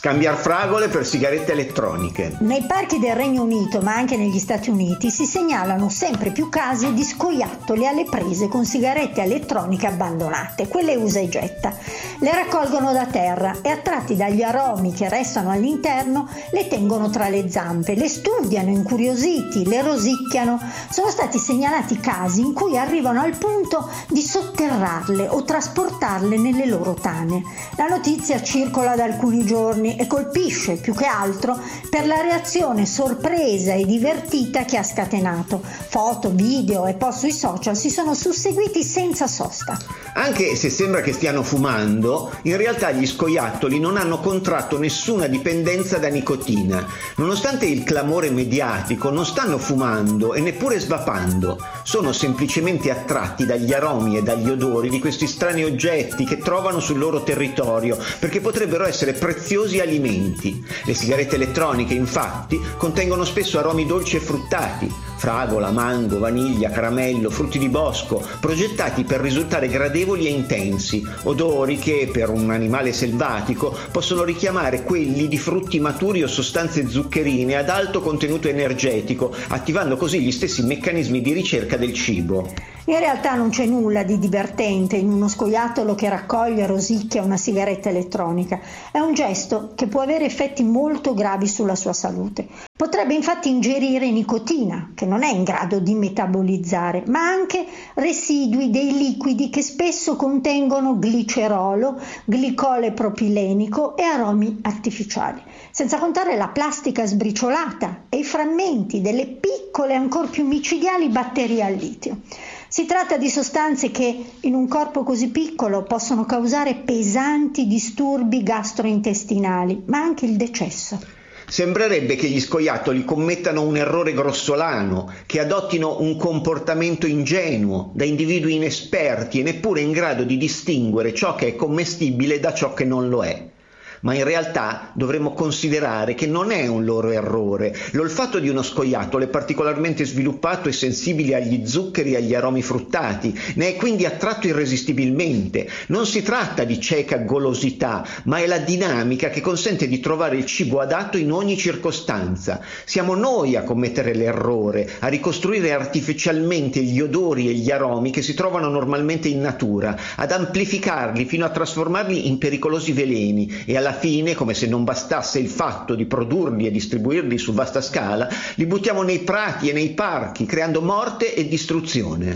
Scambiar fragole per sigarette elettroniche. Nei parchi del Regno Unito, ma anche negli Stati Uniti, si segnalano sempre più casi di scoiattoli alle prese con sigarette elettroniche abbandonate, quelle usa e getta. Le raccolgono da terra e, attratti dagli aromi che restano all'interno, le tengono tra le zampe, le studiano incuriositi, le rosicchiano. Sono stati segnalati casi in cui arrivano al punto di sotterrarle o trasportarle nelle loro tane. La notizia circola da alcuni giorni e colpisce più che altro per la reazione sorpresa e divertita che ha scatenato. Foto, video e post sui social si sono susseguiti senza sosta. Anche se sembra che stiano fumando, in realtà gli scoiattoli non hanno contratto nessuna dipendenza da nicotina. Nonostante il clamore mediatico, non stanno fumando e neppure svapando. Sono semplicemente attratti dagli aromi e dagli odori di questi strani oggetti che trovano sul loro territorio, perché potrebbero essere preziosi alimenti. Le sigarette elettroniche, infatti, contengono spesso aromi dolci e fruttati, fragola, mango, vaniglia, caramello, frutti di bosco, progettati per risultare gradevoli e intensi, odori che per un animale selvatico possono richiamare quelli di frutti maturi o sostanze zuccherine ad alto contenuto energetico, attivando così gli stessi meccanismi di ricerca del cibo. In realtà non c'è nulla di divertente in uno scoiattolo che raccoglie e rosicchia una sigaretta elettronica. È un gesto che può avere effetti molto gravi sulla sua salute. Potrebbe infatti ingerire nicotina, che non è in grado di metabolizzare, ma anche residui dei liquidi che spesso contengono glicerolo, glicole propilenico e aromi artificiali. Senza contare la plastica sbriciolata e i frammenti delle piccole, ancor più micidiali batterie al litio. Si tratta di sostanze che in un corpo così piccolo possono causare pesanti disturbi gastrointestinali, ma anche il decesso. Sembrerebbe che gli scoiattoli commettano un errore grossolano, che adottino un comportamento ingenuo da individui inesperti e neppure in grado di distinguere ciò che è commestibile da ciò che non lo è. Ma in realtà dovremmo considerare che non è un loro errore. L'olfatto di uno scoiattolo è particolarmente sviluppato e sensibile agli zuccheri e agli aromi fruttati, ne è quindi attratto irresistibilmente. Non si tratta di cieca golosità, ma è la dinamica che consente di trovare il cibo adatto in ogni circostanza. Siamo noi a commettere l'errore, a ricostruire artificialmente gli odori e gli aromi che si trovano normalmente in natura, ad amplificarli fino a trasformarli in pericolosi veleni e alla fine, come se non bastasse il fatto di produrli e distribuirli su vasta scala, li buttiamo nei prati e nei parchi, creando morte e distruzione.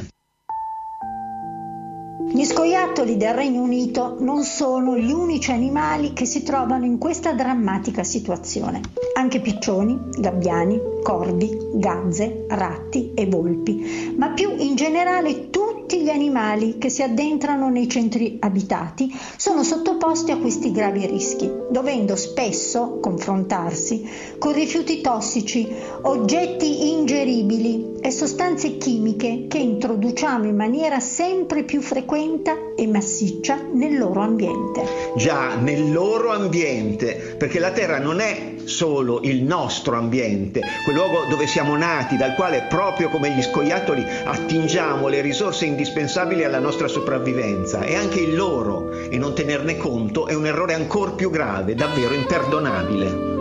Gli scoiattoli del Regno Unito non sono gli unici animali che si trovano in questa drammatica situazione. Anche piccioni, gabbiani, corvi, gazze, ratti e volpi, ma più in generale tutti gli animali che si addentrano nei centri abitati sono sottoposti a questi gravi rischi, dovendo spesso confrontarsi con rifiuti tossici, oggetti ingeribili e sostanze chimiche che introduciamo in maniera sempre più frequente e massiccia nel loro ambiente. Già, nel loro ambiente, perché la Terra non è solo il nostro ambiente, quel luogo dove siamo nati, dal quale proprio come gli scoiattoli attingiamo le risorse indispensabili alla nostra sopravvivenza, è anche il loro, e non tenerne conto è un errore ancor più grave, davvero imperdonabile.